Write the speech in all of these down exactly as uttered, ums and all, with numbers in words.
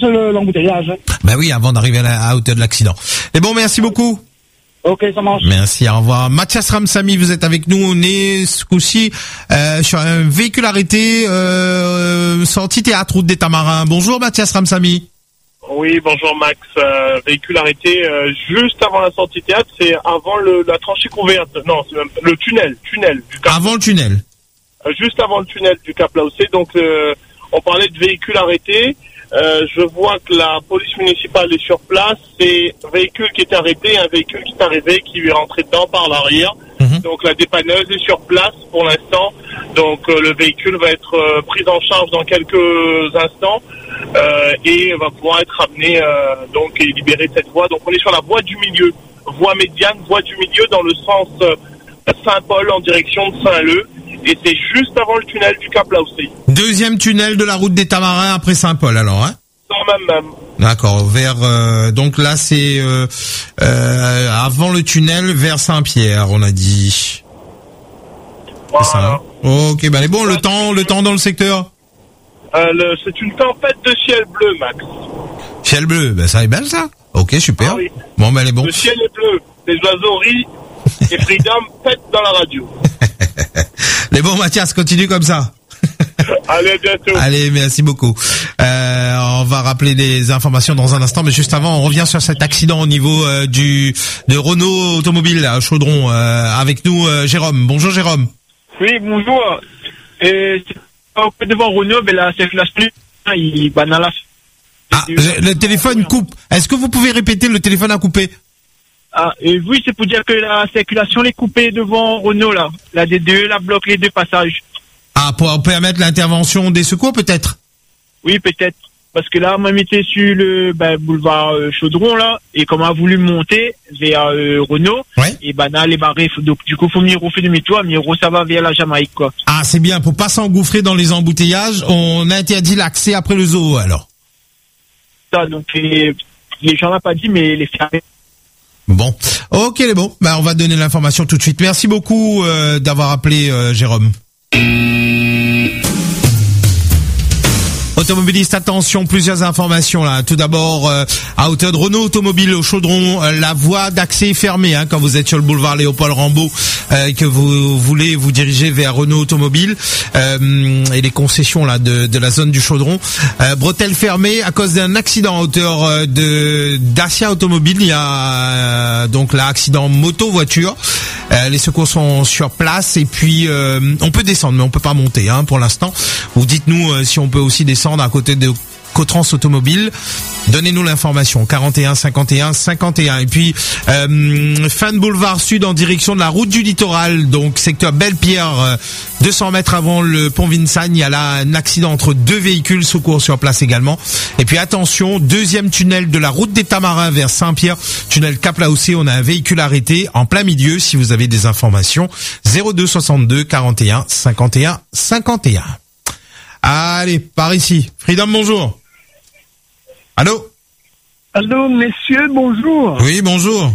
le, l'embouteillage. Hein. Ben oui, avant d'arriver à la à hauteur de l'accident. Et bon, merci beaucoup. Ok, ça marche. Merci, au revoir. Mathias Ramsamy, vous êtes avec nous. On est ce coup-ci euh, sur un véhicule arrêté, euh, sortie théâtre route des Tamarins. Bonjour Mathias Ramsamy. Oui, bonjour Max. Euh, véhicule arrêté euh, juste avant la sortie théâtre, c'est avant le, la tranchée couverte. Non, c'est même le tunnel, tunnel. Du Cap. Avant le tunnel. Euh, juste avant le tunnel du Cap Laossé. Donc, euh, on parlait de véhicule arrêté. Euh, je vois que la police municipale est sur place. C'est un véhicule qui est arrêté, un véhicule qui est arrivé, qui lui est rentré dedans par l'arrière. Mmh. Donc la dépanneuse est sur place pour l'instant. Donc euh, le véhicule va être euh, pris en charge dans quelques instants euh, et va pouvoir être ramené euh, donc et libéré de cette voie. Donc on est sur la voie du milieu, voie médiane, voie du milieu dans le sens euh, Saint-Paul en direction de Saint-Leu. Et c'est juste avant le tunnel du Cap Laossé. Deuxième tunnel de la route des Tamarins après Saint-Paul, alors, hein? Non, même, même. D'accord, vers, euh, donc là, c'est, euh, euh, avant le tunnel vers Saint-Pierre, on a dit. Voilà. C'est ça, hein? Ok, ben, bon, le temps, le temps dans le secteur? Euh, le, c'est une tempête de ciel bleu, Max. Ciel bleu, ben, ça est belle, ça? Ok, super. Ah oui. Bon, ben, elle est bon. Le ciel est bleu. Les oiseaux rient et Freedom pète dans la radio. Les bons, Mathias, continue comme ça. Allez, à bientôt. Allez, merci beaucoup. Euh, on va rappeler des informations dans un instant, mais juste avant, on revient sur cet accident au niveau euh, du de Renault Automobile à Chaudron. Euh, avec nous, euh, Jérôme. Bonjour, Jérôme. Oui, bonjour. Et devant Renault, ben la circulation, il banala. Ah, le téléphone coupe. Est-ce que vous pouvez répéter, le téléphone a coupé? Ah, et oui, c'est pour dire que la circulation est coupée devant Renault, là. La D deux, la bloque les deux passages. Ah, pour permettre l'intervention des secours, peut-être? Oui, peut-être. Parce que là, moi, j'étais sur le ben, boulevard euh, Chaudron, là, et comme on a voulu monter vers euh, Renault, ouais. et ben là, les barrés, donc du coup, faut Miro fait demi-tour, Miro, ça va vers la Jamaïque, quoi. Ah, c'est bien. Pour pas s'engouffrer dans les embouteillages, on interdit l'accès après le zoo, alors. Ça, donc, les, les gens n'ont pas dit, mais les fermés. Bon, ok, les bons. Ben, on va donner l'information tout de suite. Merci beaucoup euh, d'avoir appelé euh, Jérôme. Automobiliste, attention, plusieurs informations là. Tout d'abord, euh, à hauteur de Renault Automobile au Chaudron, euh, la voie d'accès est fermée hein, quand vous êtes sur le boulevard Léopold Rambaud, euh, que vous voulez vous diriger vers Renault Automobile euh, et les concessions là de, de la zone du Chaudron. Euh, bretelles fermées à cause d'un accident à hauteur euh, de Dacia Automobile. Il y a euh, donc là accident moto-voiture. Euh, les secours sont sur place et puis euh, on peut descendre mais on peut pas monter hein, pour l'instant. Vous dites-nous euh, si on peut aussi descendre à côté de Cotrans Automobile. Donnez-nous l'information. quarante et un cinquante et un cinquante et un. Et puis euh, fin de boulevard sud en direction de la route du littoral, donc secteur Belle-Pierre, euh, deux cents mètres avant le pont Vincennes. Il y a là un accident entre deux véhicules, secours sur place également. Et puis attention, deuxième tunnel de la route des Tamarins vers Saint-Pierre, tunnel Cap Laossé. On a un véhicule arrêté en plein milieu. Si vous avez des informations, zéro deux soixante-deux quarante et un cinquante et un cinquante et un. Allez, par ici. Freedom, bonjour. Allô? Allô, messieurs, bonjour. Oui, bonjour.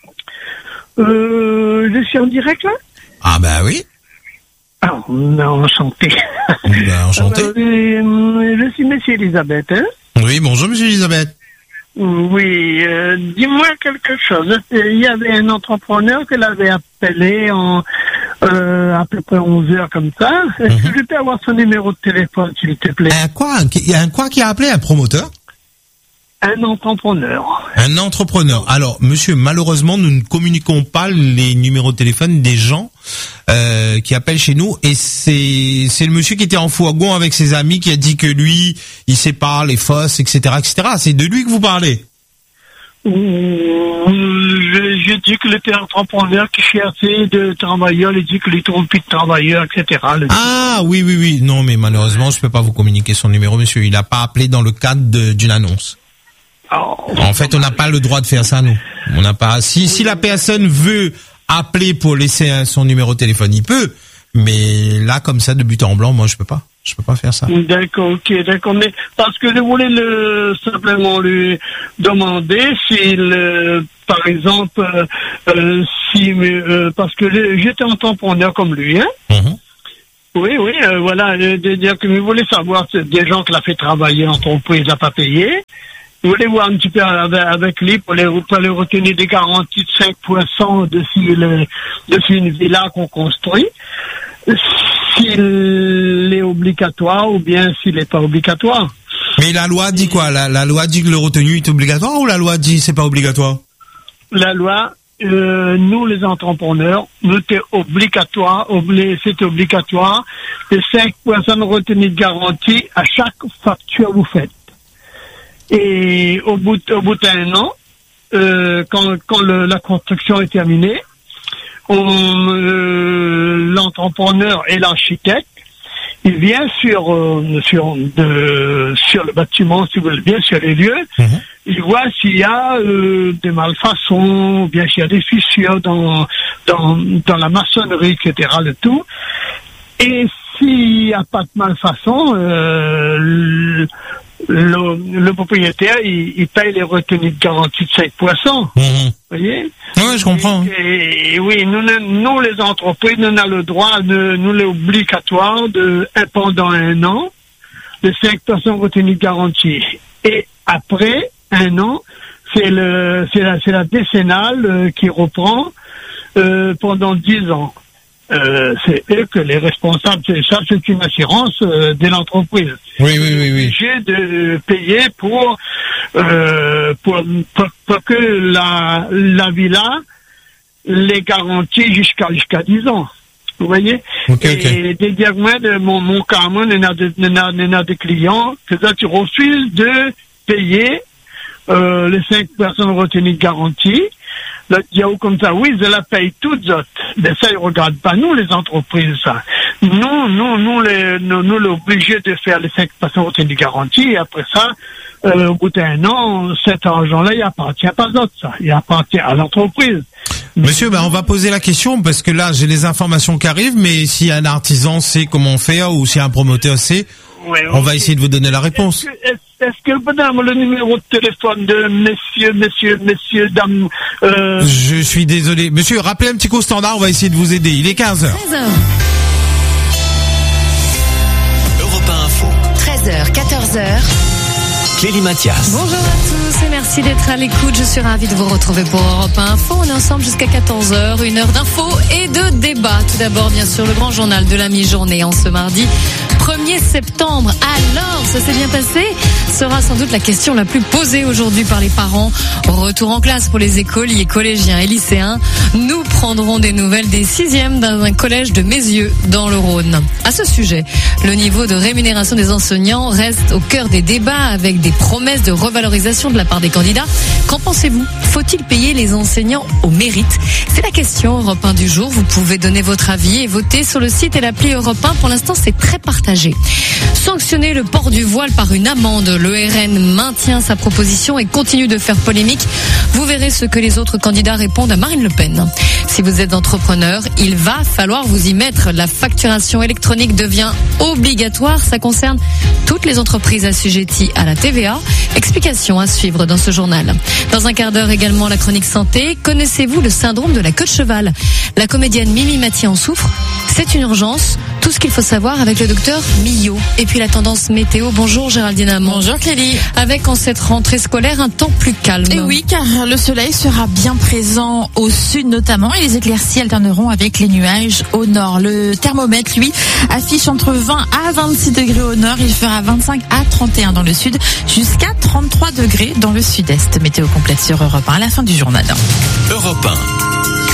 Euh, je suis en direct, là? Ah, bah oui. Ah, non, enchanté. Ben, enchanté. Euh, je suis monsieur Elisabeth, hein? Oui, bonjour, monsieur Elisabeth. Oui, euh, dis-moi quelque chose. Il y avait un entrepreneur qui l'avait appelé en, euh, à peu près onze heures comme ça. Est-ce mm-hmm. que je peux avoir son numéro de téléphone, s'il te plaît? Un quoi? Il y a un quoi qui a appelé un promoteur? Un entrepreneur. Un entrepreneur. Alors, monsieur, malheureusement, nous ne communiquons pas les numéros de téléphone des gens euh, qui appellent chez nous. Et c'est c'est le monsieur qui était en fourgon avec ses amis qui a dit que lui, il sépare les fosses, et cetera, et cetera. C'est de lui que vous parlez. J'ai dit qu'il était entrepreneur qui cherchait de travailleurs, il dit qu'il ne trouve plus de travailleurs, et cetera. Ah oui, oui, oui. Non, mais malheureusement, je ne peux pas vous communiquer son numéro, monsieur. Il n'a pas appelé dans le cadre de, d'une annonce. Oh. En fait, on n'a pas le droit de faire ça, nous. On n'a pas. Si si la personne veut appeler pour laisser un, son numéro de téléphone, il peut. Mais là, comme ça, de but en blanc, moi, je peux pas. Je peux pas faire ça. D'accord, ok, d'accord. Mais parce que je voulais le simplement lui demander s'il, euh, par exemple, euh, si, euh, parce que j'étais entrepreneur comme lui, hein. Mm-hmm. Oui, oui, euh, voilà, euh, de dire que vous voulez savoir, c'est des gens qui l'a fait travailler, l'entreprise n'a pas payé. Vous voulez voir un petit peu avec, avec lui pour les, pour les retenir des garanties de cinq pour cent dessus, le, dessus une villa qu'on construit. S'il est obligatoire ou bien s'il n'est pas obligatoire. Mais la loi dit quoi? La, la loi dit que le retenu est obligatoire ou la loi dit c'est pas obligatoire? La loi, euh, nous les entrepreneurs, nous c'est obligatoire, obli- c'est obligatoire de cinq pour cent de retenue de garantie à chaque facture que vous faites. Et au bout, au bout d'un an, euh, quand, quand le, la construction est terminée, on, euh, l'entrepreneur et l'architecte, il vient sur euh, sur de, sur le bâtiment, si vous voulez bien, sur les lieux. Mmh. Il voit s'il y a euh, des malfaçons, ou bien s'il y a des fissures dans dans dans la maçonnerie, et cetera. Le tout. Et s'il n'y a pas de malfaçon, euh, le, le, le propriétaire, il, il paye les retenues de garantie de cinq pour cent. Mmh. Vous voyez? Oui, je comprends. Et, et oui, nous, nous, les entreprises, nous avons le droit, de, nous, l'obligatoire de, pendant un an, de cinq pour cent retenues de garantie. Et après un an, c'est le, c'est la, c'est la décennale euh, qui reprend euh, pendant dix ans. Euh, c'est eux que les responsables, c'est ça, c'est une assurance euh, de l'entreprise. Oui, oui, oui, oui. Obligé de payer pour, euh, pour, pour, pour que la, la villa les garantit jusqu'à, jusqu'à dix ans. Vous voyez? Okay, okay. Et des diagrammes de mon, mon cas, moi, il y a des, il y a, il y a des clients que ça, tu refuses de payer, euh, les cinq personnes retenues de garantie. Le diao comme ça, oui, je la paye toutes autres. Mais ça, ils regardent pas nous, les entreprises, ça. Nous, nous, nous, les, nous, nous, l'obligés de faire les cinq pour cent retenues de garantie, et après ça, euh, au bout d'un an, cet argent-là, il appartient pas aux autres, ça. Il appartient à l'entreprise. Monsieur, ben, on va poser la question, parce que là, j'ai les informations qui arrivent, mais si un artisan sait comment faire, ou si un promoteur sait, ouais, on va essayer de vous donner la réponse. Est-ce que, est-ce, est-ce que madame, le numéro de téléphone de messieurs, messieurs, messieurs, dames, euh... Je suis désolé. Monsieur, rappelez un petit coup au standard, on va essayer de vous aider. Il est quinze heures. treize heures. Europe un Info. treize heures, quatorze heures. Clélie Mathias. Bonjour à tous et merci d'être à l'écoute. Je suis ravie de vous retrouver pour Europe un Info. On est ensemble jusqu'à quatorze heures, une heure d'infos et de débat. Tout d'abord, bien sûr, le grand journal de la mi-journée en ce mardi premier septembre. Alors, ça s'est bien passé? Sera sans doute la question la plus posée aujourd'hui par les parents. Retour en classe pour les écoliers, collégiens et lycéens. Nous prendrons des nouvelles des sixièmes dans un collège de Mézieux dans le Rhône. À ce sujet, le niveau de rémunération des enseignants reste au cœur des débats avec des promesses de revalorisation de la part des candidats. Qu'en pensez-vous? Faut-il payer les enseignants au mérite? C'est la question Europe un du jour. Vous pouvez donner votre avis et voter sur le site et l'appli Europe un. Pour l'instant, c'est très partagé. Sanctionner le port du voile par une amende. Le R N maintient sa proposition et continue de faire polémique. Vous verrez ce que les autres candidats répondent à Marine Le Pen. Si vous êtes entrepreneur, il va falloir vous y mettre. La facturation électronique devient obligatoire. Ça concerne toutes les entreprises assujetties à la T V A. Explication à suivre dans ce journal. Dans un quart d'heure également, la chronique santé. Connaissez-vous le syndrome de la queue de cheval? La comédienne Mimi Mathieu en souffre. C'est une urgence. Tout ce qu'il faut savoir avec le docteur Millot. Et puis la tendance météo. Bonjour Géraldine Amand. Bonjour Clélie. Avec en cette rentrée scolaire un temps plus calme. Et oui, car le soleil sera bien présent au sud notamment et les éclaircies alterneront avec les nuages au nord. Le thermomètre, lui, affiche entre vingt à vingt-six degrés au nord. Il fera vingt-cinq à trente et un dans le sud, jusqu'à trente-trois degrés dans le sud-est. Météo complète sur Europe un à la fin du journal. Europe un.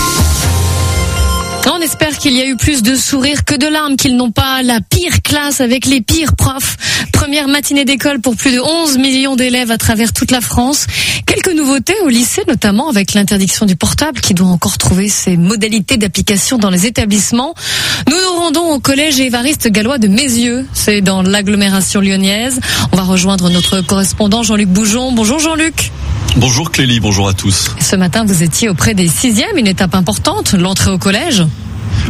On espère qu'il y a eu plus de sourires que de larmes, qu'ils n'ont pas la pire classe avec les pires profs. Première matinée d'école pour plus de onze millions d'élèves à travers toute la France. Quelques nouveautés au lycée, notamment avec l'interdiction du portable qui doit encore trouver ses modalités d'application dans les établissements. Nous nous rendons au collège Évariste Gallois de Mézieux. C'est dans l'agglomération lyonnaise. On va rejoindre notre correspondant Jean-Luc Boujon. Bonjour Jean-Luc. Bonjour Clélie, bonjour à tous. Ce matin, vous étiez auprès des sixièmes, une étape importante, l'entrée au collège.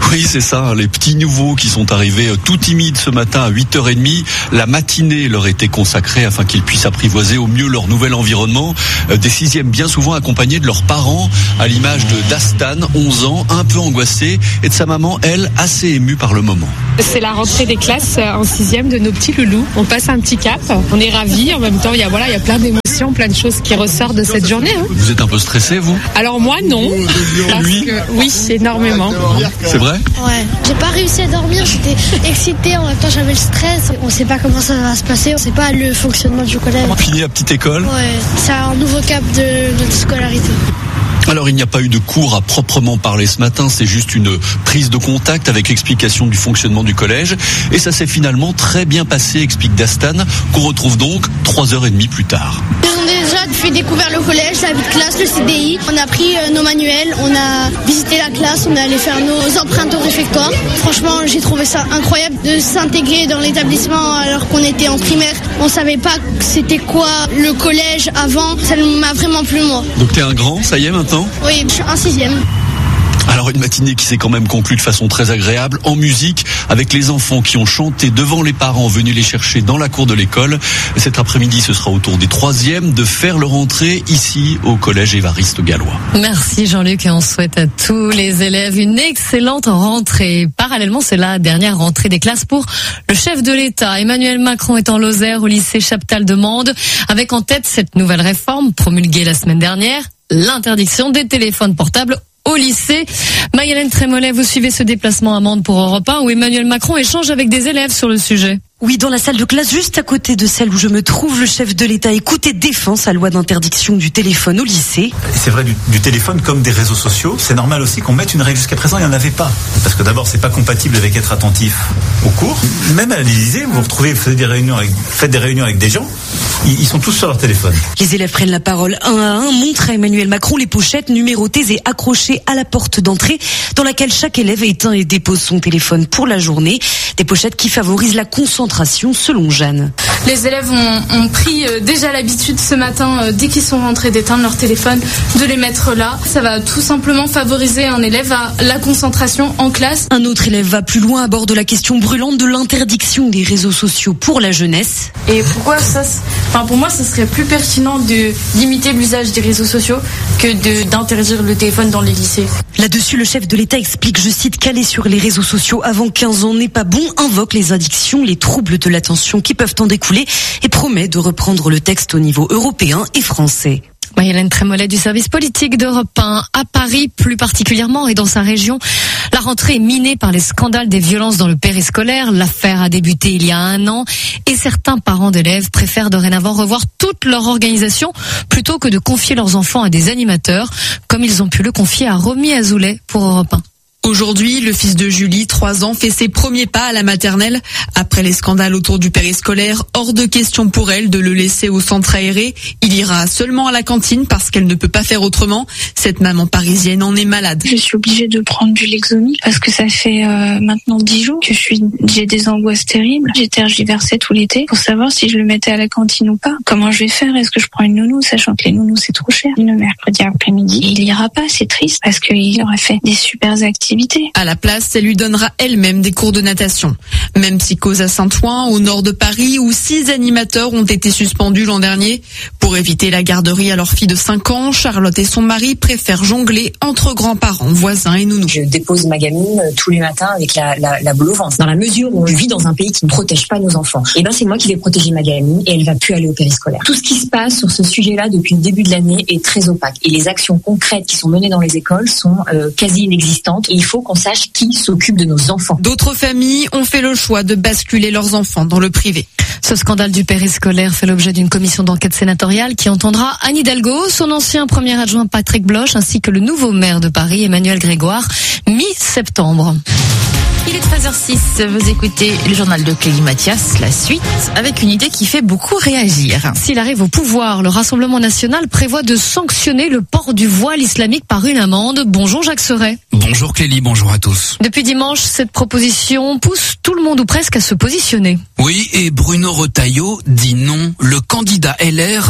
Oui, c'est ça, les petits nouveaux qui sont arrivés tout timides ce matin à huit heures trente. La matinée leur était consacrée afin qu'ils puissent apprivoiser au mieux leur nouvel environnement. Des sixièmes bien souvent accompagnés de leurs parents, à l'image de Dastan, onze ans, un peu angoissé, et de sa maman, elle, assez émue par le moment. C'est la rentrée des classes en sixième de nos petits loulous. On passe un petit cap, on est ravis. En même temps, il y a, voilà, il y a plein d'émotions, plein de choses qui ressortent de cette journée. Hein. Vous êtes un peu stressé, vous ? Alors moi, non. Parce Lui que, oui, énormément. C'est vrai ? Ouais. J'ai pas réussi à dormir, j'étais excitée, en même temps j'avais le stress. On sait pas comment ça va se passer, on sait pas le fonctionnement du collège. Fini la petite école ? Ouais, c'est un nouveau cap de notre scolarité. Alors il n'y a pas eu de cours à proprement parler ce matin, c'est juste une prise de contact avec explication du fonctionnement du collège. Et ça s'est finalement très bien passé, explique Dastan, qu'on retrouve donc trois heures trente plus tard. On a déjà fait découvrir le collège, la vie de classe, le C D I. On a pris nos manuels, on a visité la classe, on est allé faire nos empreintes au réfectoire. Franchement, j'ai trouvé ça incroyable de s'intégrer dans l'établissement alors qu'on était en primaire. On savait pas c'était quoi le collège avant, ça m'a vraiment plu moi. Donc t'es un grand, ça y est maintenant ? Oui, je suis un sixième. Alors une matinée qui s'est quand même conclue de façon très agréable, en musique, avec les enfants qui ont chanté devant les parents venus les chercher dans la cour de l'école. Cet après-midi, ce sera au tour des troisièmes de faire leur entrée ici au collège Évariste Galois. Merci Jean-Luc et on souhaite à tous les élèves une excellente rentrée. Parallèlement, c'est la dernière rentrée des classes pour le chef de l'État. Emmanuel Macron est en Lozère au lycée Chaptal-de-Mende, avec en tête cette nouvelle réforme promulguée la semaine dernière, l'interdiction des téléphones portables au lycée. Maïlène Trémollet, vous suivez ce déplacement à Mende pour Europe un où Emmanuel Macron échange avec des élèves sur le sujet. Oui, dans la salle de classe juste à côté de celle où je me trouve, le chef de l'État écoute et défend sa loi d'interdiction du téléphone au lycée. C'est vrai du, du téléphone comme des réseaux sociaux. C'est normal aussi qu'on mette une règle. Jusqu'à présent, il n'y en avait pas. Parce que d'abord, c'est pas compatible avec être attentif au cours. Même à l'Élysée, vous vous retrouvez, vous faites des réunions avec, faites des réunions avec des gens, ils, ils sont tous sur leur téléphone. Les élèves prennent la parole un à un, montrent à Emmanuel Macron les pochettes numérotées et accrochées à la porte d'entrée, dans laquelle chaque élève éteint et dépose son téléphone pour la journée. Des pochettes qui favorisent la concentration, selon Jeanne. Les élèves ont, ont pris euh, déjà l'habitude ce matin, euh, dès qu'ils sont rentrés, d'éteindre leur téléphone, de les mettre là. Ça va tout simplement favoriser un élève à la concentration en classe. Un autre élève va plus loin, aborde la question brûlante de l'interdiction des réseaux sociaux pour la jeunesse. Et pourquoi ça, enfin pour moi, ce serait plus pertinent de limiter l'usage des réseaux sociaux que de, d'interdire le téléphone dans les lycées. Là-dessus, le chef de l'État explique, je cite, qu'aller sur les réseaux sociaux avant quinze ans n'est pas bon, invoque les addictions, les troubles de l'attention qui peuvent en découler et promet de reprendre le texte au niveau européen et français. Maïlène Trémollet du service politique d'Europe un. À Paris, plus particulièrement, et dans sa région, la rentrée est minée par les scandales des violences dans le périscolaire. L'affaire a débuté il y a un an et certains parents d'élèves préfèrent dorénavant revoir toute leur organisation plutôt que de confier leurs enfants à des animateurs, comme ils ont pu le confier à Romy Azoulay pour Europe un. Aujourd'hui, le fils de Julie, trois ans, fait ses premiers pas à la maternelle. Après les scandales autour du périscolaire, hors de question pour elle de le laisser au centre aéré. Il ira seulement à la cantine parce qu'elle ne peut pas faire autrement. Cette maman parisienne en est malade. Je suis obligée de prendre du Lexomil parce que ça fait euh, maintenant dix jours que je suis, j'ai des angoisses terribles. J'ai tergiversé tout l'été pour savoir si je le mettais à la cantine ou pas. Comment je vais faire? Est-ce que je prends une nounou, sachant que les nounous c'est trop cher? Le mercredi après-midi, il ira pas, c'est triste parce qu'il aurait fait des super activités. À la place, elle lui donnera elle-même des cours de natation. Même psychose à Saint-Ouen, au nord de Paris, où six animateurs ont été suspendus l'an dernier. Pour éviter la garderie à leur fille de cinq ans, Charlotte et son mari préfèrent jongler entre grands-parents, voisins et nounous. Je dépose ma gamine tous les matins avec la, la, la boule au ventre. Dans la mesure où on vit dans un pays qui ne protège pas nos enfants, et ben c'est moi qui vais protéger ma gamine et elle va plus aller au périscolaire. Tout ce qui se passe sur ce sujet-là depuis le début de l'année est très opaque. Et les actions concrètes qui sont menées dans les écoles sont euh, quasi inexistantes. Et il faut qu'on sache qui s'occupe de nos enfants. D'autres familles ont fait le choix de basculer leurs enfants dans le privé. Ce scandale du périscolaire fait l'objet d'une commission d'enquête sénatoriale qui entendra Anne Hidalgo, son ancien premier adjoint Patrick Bloch, ainsi que le nouveau maire de Paris, Emmanuel Grégoire, mi-septembre. Il est treize heures six, vous écoutez le journal de Clélie Mathias, la suite, avec une idée qui fait beaucoup réagir. S'il arrive au pouvoir, le Rassemblement national prévoit de sanctionner le port du voile islamique par une amende. Bonjour Jacques Serret. Bonjour Clélie, bonjour à tous. Depuis dimanche, cette proposition pousse tout le monde ou presque à se positionner. Oui, et Bruno Retailleau dit non. Le candidat L R n'est pas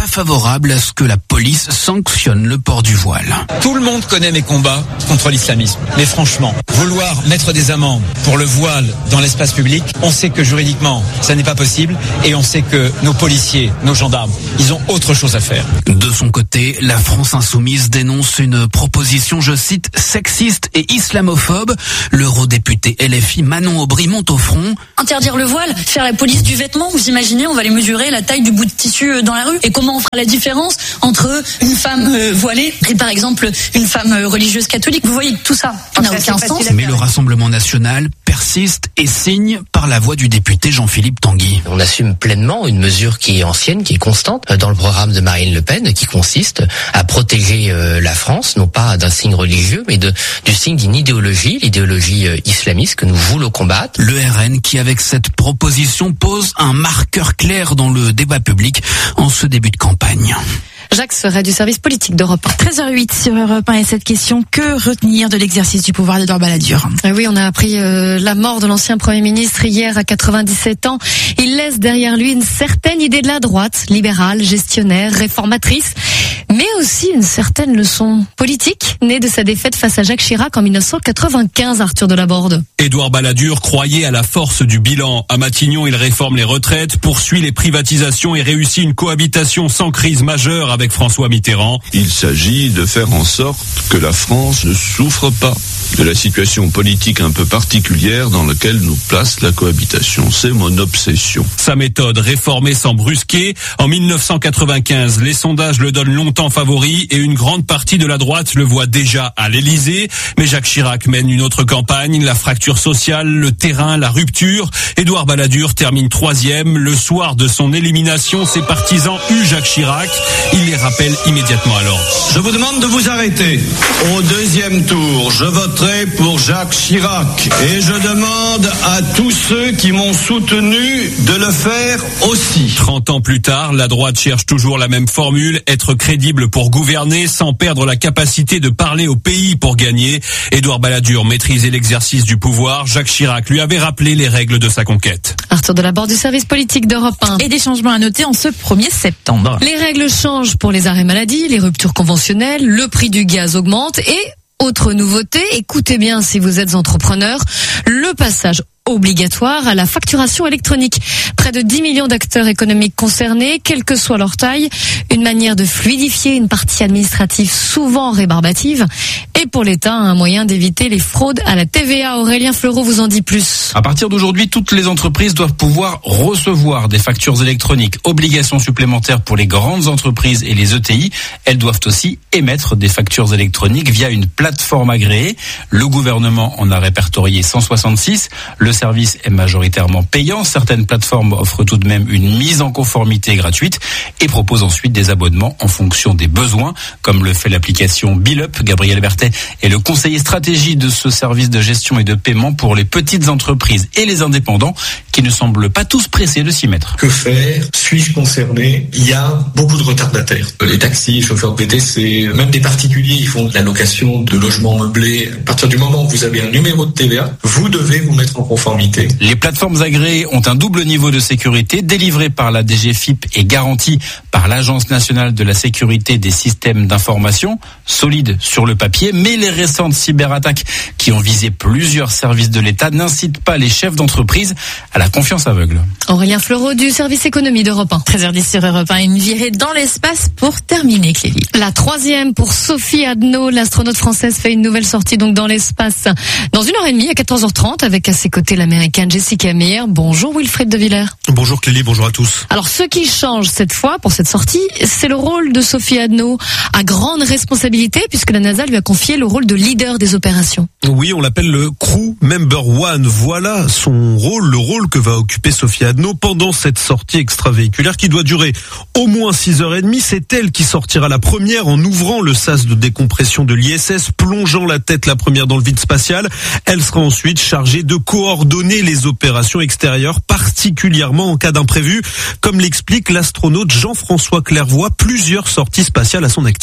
pas favorable à ce que la police sanctionne le port du voile. Tout le monde connaît mes combats contre l'islamisme. Mais franchement, vouloir mettre des amendes pour le voile dans l'espace public, on sait que juridiquement, ça n'est pas possible et on sait que nos policiers, nos gendarmes, ils ont autre chose à faire. De son côté, la France insoumise dénonce une proposition, je cite, sexiste et islamophobe. L'eurodéputé L F I Manon Aubry monte au front. Interdire le voile, faire la police du vêtement, vous imaginez, on va aller mesurer la taille du bout de tissu dans la rue. Et comment on fera la différence entre une femme voilée et par exemple une femme religieuse catholique? Vous voyez, tout ça n'a aucun sens. Mais le Rassemblement national persiste et signe par la voix du député Jean-Philippe Tanguy. On assume pleinement une mesure qui est ancienne, qui est constante dans le programme de Marine Le Pen, qui consiste à protéger euh, la France, non pas d'un signe religieux, mais de, du signe d'une idéologie, l'idéologie euh, islamiste que nous voulons combattre. Le R N qui, avec cette proposition, pose un marqueur clair dans le débat public en ce début de campagne. Jacques Serret du service politique d'Europe un. treize heures huit sur Europe un et cette question, que retenir de l'exercice du pouvoir d'Édouard Balladur? Oui, on a appris euh, la mort de l'ancien Premier ministre hier à quatre-vingt-dix-sept ans. Il laisse derrière lui une certaine idée de la droite, libérale, gestionnaire, réformatrice, mais aussi une certaine leçon politique, née de sa défaite face à Jacques Chirac en mille neuf cent quatre-vingt-quinze, Arthur Delaborde. Édouard Balladur croyait à la force du bilan. À Matignon, il réforme les retraites, poursuit les privatisations et réussit une cohabitation sans crise majeure avec François Mitterrand. Il s'agit de faire en sorte que la France ne souffre pas de la situation politique un peu particulière dans laquelle nous place la cohabitation. C'est mon obsession. Sa méthode, réformer sans brusquer. En mille neuf cent quatre-vingt-quinze, les sondages le donnent longtemps favori et une grande partie de la droite le voit déjà à l'Élysée. Mais Jacques Chirac mène une autre campagne, la fracture sociale, le terrain, la rupture. Édouard Balladur termine troisième. Le soir de son élimination, ses partisans huent Jacques Chirac. Il les rappelle immédiatement à l'ordre. Je vous demande de vous arrêter. Au deuxième tour, je voterai pour Jacques Chirac. Et je demande à tous ceux qui m'ont soutenu de le faire aussi. trente ans plus tard, la droite cherche toujours la même formule, être crédible pour gouverner sans perdre la capacité de parler au pays pour gagner. Édouard Balladur maîtrisait l'exercice du pouvoir. Jacques Chirac lui avait rappelé les règles de sa conquête. Arthur Delaborde du service politique d'Europe un. Et des changements à noter en ce premier septembre. Les règles changent pour les arrêts maladie, les ruptures conventionnelles, le prix du gaz augmente et, autre nouveauté, écoutez bien si vous êtes entrepreneur, le passage obligatoire à la facturation électronique. Près de dix millions d'acteurs économiques concernés, quelle que soit leur taille, une manière de fluidifier une partie administrative souvent rébarbative et pour l'État, un moyen d'éviter les fraudes à la T V A. Aurélien Fleureau vous en dit plus. À partir d'aujourd'hui, toutes les entreprises doivent pouvoir recevoir des factures électroniques. Obligation supplémentaire pour les grandes entreprises et les E T I. Elles doivent aussi émettre des factures électroniques via une plateforme agréée. Le gouvernement en a répertorié cent soixante-six. Le service est majoritairement payant. Certaines plateformes offrent tout de même une mise en conformité gratuite et proposent ensuite des abonnements en fonction des besoins, comme le fait l'application BillUp. Gabriel Berthet est le conseiller stratégie de ce service de gestion et de paiement pour les petites entreprises et les indépendants qui ne semblent pas tous pressés de s'y mettre. Que faire? Suis-je concerné? Il y a beaucoup de retardataires. Les taxis, chauffeurs de V T C, même des particuliers, ils font de la location de logements meublés. À partir du moment où vous avez un numéro de T V A, vous devez vous mettre en conformité. Les plateformes agréées ont un double niveau de sécurité délivré par la D G F I P et garanti par l'Agence nationale de la sécurité des systèmes d'information, solide sur le papier, mais les récentes cyberattaques qui ont visé plusieurs services de l'État n'incitent pas les chefs d'entreprise à la confiance aveugle. Aurélien Fleureau du service économie d'Europe un. treize heures dix sur Europe un, une virée dans l'espace pour terminer, Clélie. La troisième pour Sophie Adno, l'astronaute française fait une nouvelle sortie donc dans l'espace dans une heure et demie à quatorze heures trente avec à ses côtés l'américaine Jessica Meir. Bonjour Wilfried de Villers. Bonjour Clélie, bonjour à tous. Alors ce qui change cette fois pour cette sortie, c'est le rôle de Sophie Adno à grande responsabilité puisque la NASA lui a confié le rôle de leader des opérations. Oui, on l'appelle le Crew Member One. Voilà son rôle, le rôle que va occuper Sophie Adno pendant cette sortie extravéhiculaire qui doit durer au moins six heures trente. C'est elle qui sortira la première en ouvrant le sas de décompression de l'I S S, plongeant la tête la première dans le vide spatial. Elle sera ensuite chargée de coordonner les opérations extérieures, particulièrement en cas d'imprévu. Comme l'explique l'astronaute Jean-François Clairvoy, plusieurs sorties spatiales à son actif.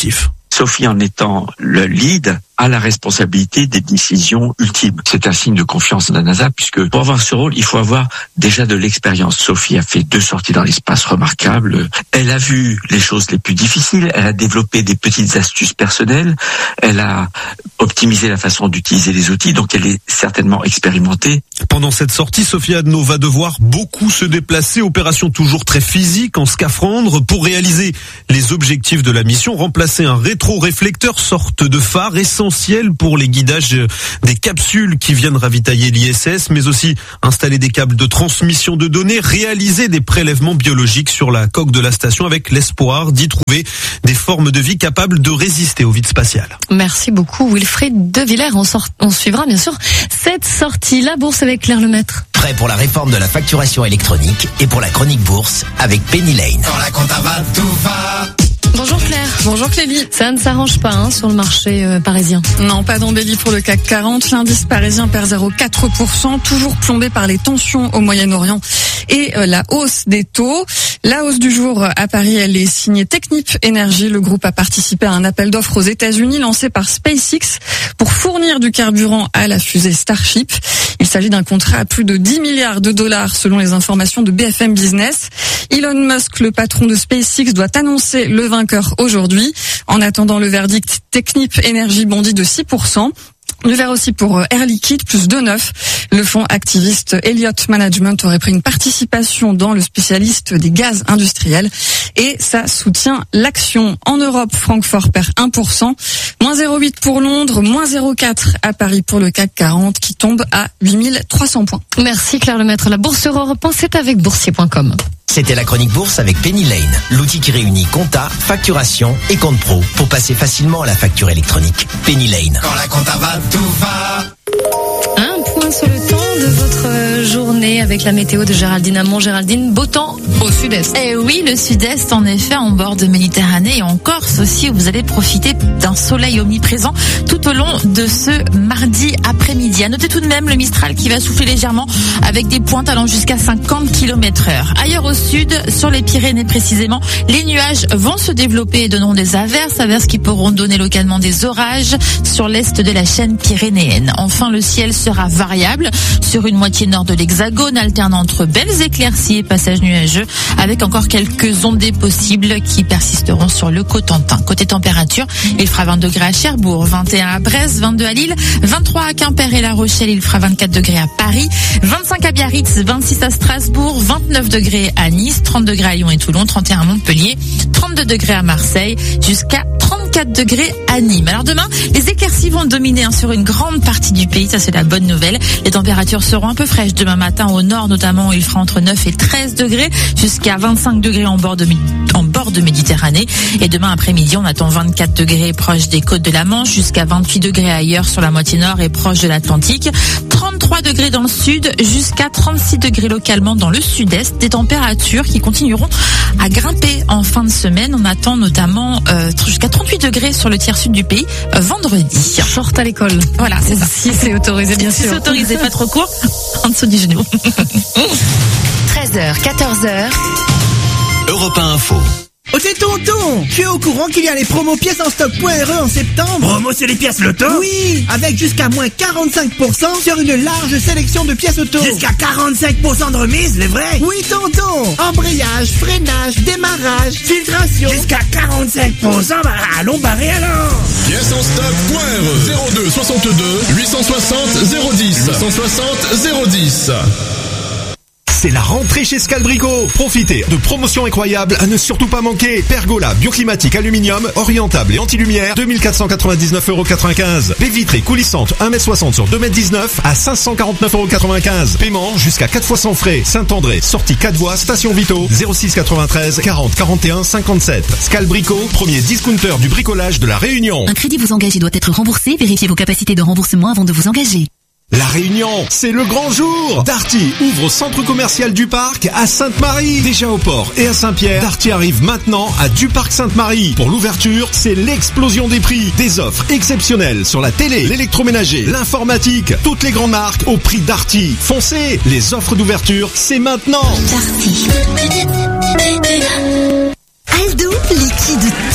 Sophie, en étant le lead, a la responsabilité des décisions ultimes. C'est un signe de confiance de la NASA, puisque pour avoir ce rôle, il faut avoir déjà de l'expérience. Sophie a fait deux sorties dans l'espace remarquables. Elle a vu les choses les plus difficiles. Elle a développé des petites astuces personnelles. Elle a optimisé la façon d'utiliser les outils, donc elle est certainement expérimentée. Pendant cette sortie, Sophie Adno va devoir beaucoup se déplacer, opération toujours très physique, en scaphandre, pour réaliser les objectifs de la mission, remplacer un rétroréflecteur, sorte de phare essentiel pour les guidages des capsules qui viennent ravitailler l'I S S, mais aussi installer des câbles de transmission de données, réaliser des prélèvements biologiques sur la coque de la station avec l'espoir d'y trouver des formes de vie capables de résister au vide spatial. Merci beaucoup Wilfried De Villers. On, sort, on suivra bien sûr cette sortie. La bourse avec Claire Lemaître. Prêt pour la réforme de la facturation électronique et pour la chronique bourse avec Penny Lane. Quand la compta va, tout va. Bonjour Claire. Bonjour Clélie. Ça ne s'arrange pas hein, sur le marché euh, parisien. Non, pas d'embellie pour le C A C quarante. L'indice parisien perd zéro virgule quatre pour cent, toujours plombé par les tensions au Moyen-Orient et euh, la hausse des taux. La hausse du jour à Paris, elle est signée Technip Energy. Le groupe a participé à un appel d'offres aux États-Unis lancé par SpaceX pour fournir du carburant à la fusée Starship. Il s'agit d'un contrat à plus de dix milliards de dollars selon les informations de B F M Business. Elon Musk, le patron de SpaceX, doit annoncer le vainqueur aujourd'hui. En attendant le verdict, Technip Energy bondit de six pour cent. Du vert aussi pour Air Liquide, plus deux virgule neuf. Le fonds activiste Elliott Management aurait pris une participation dans le spécialiste des gaz industriels et ça soutient l'action. En Europe, Francfort perd un pour cent, moins zéro virgule huit pour Londres, moins zéro virgule quatre à Paris pour le C A C quarante qui tombe à huit mille trois cents points. Merci Claire Lemaître. La Bourse Europe un, c'est avec boursier point com. C'était la chronique bourse avec Penny Lane, l'outil qui réunit compta, facturation et compte pro pour passer facilement à la facture électronique. Penny Lane. Quand la compta va, tout va. Un point sur le temps de votre journée avec la météo de Géraldine Amont. Géraldine, beau temps au sud-est. Eh oui, le sud-est, en effet, en bord de Méditerranée et en Corse aussi, où vous allez profiter d'un soleil omniprésent tout au long de ce mardi après-midi. À noter tout de même le Mistral qui va souffler légèrement avec des pointes allant jusqu'à cinquante kilomètres heure. Ailleurs au sud, sur les Pyrénées précisément, les nuages vont se développer et donneront des averses, averses qui pourront donner localement des orages sur l'est de la chaîne pyrénéenne. Enfin, le ciel sera variable sur une moitié nord de l'Hexagone, alternant entre belles éclaircies et passages nuageux, avec encore quelques ondées possibles qui persisteront sur le Cotentin. Côté température, il fera vingt degrés à Cherbourg, vingt et un à Brest, vingt-deux à Lille, vingt-trois à Quimper et La Rochelle, il fera vingt-quatre degrés à Paris, vingt-cinq à Biarritz, vingt-six à Strasbourg, vingt-neuf degrés à Nice, trente degrés à Lyon et Toulon, trente et un à Montpellier, trente-deux degrés à Marseille, jusqu'à trente-quatre degrés à Nîmes. Alors demain, les éclaircies vont dominer hein, sur une grande partie du pays, ça c'est la bonne nouvelle. Les températures seront un peu fraîches demain matin au nord notamment, il fera entre neuf et treize degrés, jusqu'à vingt-cinq degrés en bord de, en bord de Méditerranée. Et demain après-midi, on attend vingt-quatre degrés proche des côtes de la Manche, jusqu'à vingt-huit degrés ailleurs sur la moitié nord et proche de l'Atlantique, trente-trois degrés dans le sud, jusqu'à trente-six degrés localement dans le sud-est. Des températures qui continueront à grimper en fin de semaine. On attend notamment euh, jusqu'à trente-huit degrés sur le tiers sud du pays euh, vendredi. Short à l'école. Voilà, c'est ça. Si c'est autorisé, bien si sûr. c'est autorisé, pas trop court, en dessous du genou. treize heures, quatorze heures. Europe un Info. Oh c'est tonton, tu es au courant qu'il y a les promos pièces en stock.re en septembre? Promo sur les pièces Loto? Oui, avec jusqu'à moins quarante-cinq pour cent sur une large sélection de pièces auto. Jusqu'à quarante-cinq pour cent de remise, c'est vrai? Oui tonton, embrayage, freinage, démarrage, filtration. Jusqu'à quarante-cinq pour cent, bah allons barrer alors. Pièces en stock.re zéro deux soixante-deux huit cent soixante zéro dix huit cent soixante zéro dix. C'est la rentrée chez Scalbrico. Profitez de promotions incroyables à ne surtout pas manquer. Pergola, bioclimatique, aluminium, orientable et anti-lumière, deux mille quatre cent quatre-vingt-dix-neuf euros quatre-vingt-quinze. Baie vitrée coulissante, un mètre soixante sur deux mètres dix-neuf à cinq cent quarante-neuf euros quatre-vingt-quinze. Paiement jusqu'à quatre fois sans frais. Saint-André, sortie quatre voies, station Vito, zéro six quatre-vingt-treize quarante quarante et un cinquante-sept. Scalbrico, premier discounter du bricolage de la Réunion. Un crédit vous engage et doit être remboursé. Vérifiez vos capacités de remboursement avant de vous engager. La Réunion, c'est le grand jour. Darty ouvre au centre commercial du Parc à Sainte-Marie. Déjà au port et à Saint-Pierre, Darty arrive maintenant à du Parc Sainte-Marie. Pour l'ouverture, c'est l'explosion des prix. Des offres exceptionnelles sur la télé, l'électroménager, l'informatique, toutes les grandes marques au prix Darty. Foncez, les offres d'ouverture, c'est maintenant. Darty.